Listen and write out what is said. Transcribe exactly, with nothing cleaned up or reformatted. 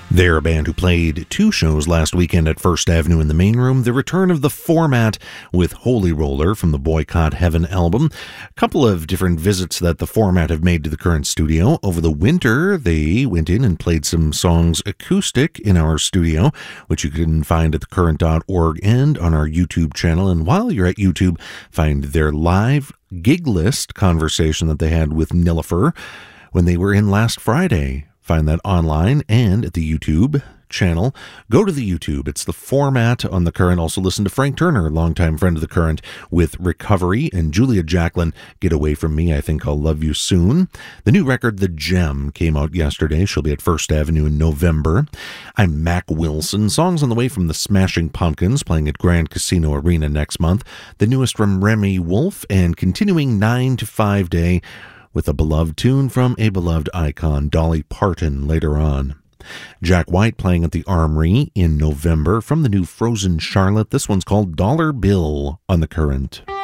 They're a band who played two shows last weekend at First Avenue in the main room. The return of The Format with Holy Roller from the Boycott Heaven album. A couple of different visits that The Format have made to the Current studio. Over the winter, they went in and played some songs acoustic in our studio, which you can find at the current dot org and on our YouTube channel. And while you're at YouTube, find their live gig list conversation that they had with Nilifer when they were in last Friday. Find that online and at the YouTube channel. Go to the YouTube. It's The Format on the Current. Also listen to Frank Turner, longtime friend of the Current, with Recovery, and Julia Jacklin, Get Away From Me, I Think I'll Love You Soon. The new record, The Gem, came out yesterday. She'll be at First Avenue in November. I'm Mac Wilson. Songs on the way from the Smashing Pumpkins, playing at Grand Casino Arena next month. The newest from Remy Wolf, and continuing nine to five Day with a beloved tune from a beloved icon, Dolly Parton, later on. Jack White playing at the Armory in November from the new Frozen Charlotte. This one's called Dollar Bill on the Current.